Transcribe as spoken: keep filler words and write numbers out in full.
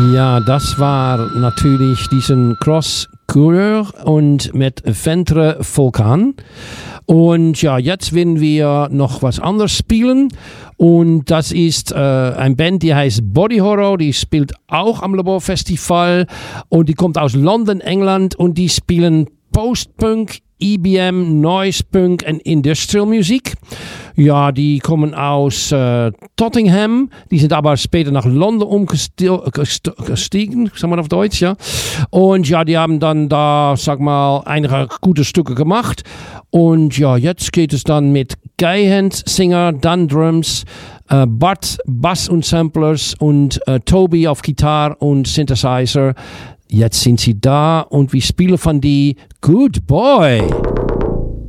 Ja, das war natürlich diesen Cross Coureur und mit Ventre Vulkan. Und ja, jetzt werden wir noch was anderes spielen. Und das ist äh, ein Band, die heißt Body Horror. Die spielt auch am Laborfestival. Und die kommt aus London, England. Und die spielen Post-Punk, E B M, Noise Punk und Industrial Musik. Ja, die kommen aus äh, Tottenham. Die sind aber später nach London umgestiegen, sagen wir auf Deutsch, ja. Und ja, die haben dann da, sag mal, einige gute Stücke gemacht. Und ja, jetzt geht es dann mit Guy Hand, Singer, dann Drums, äh, Bart, Bass und Samplers und äh, Toby auf Gitarre und Synthesizer. Jetzt sind sie da und wir spielen von die Good Boy.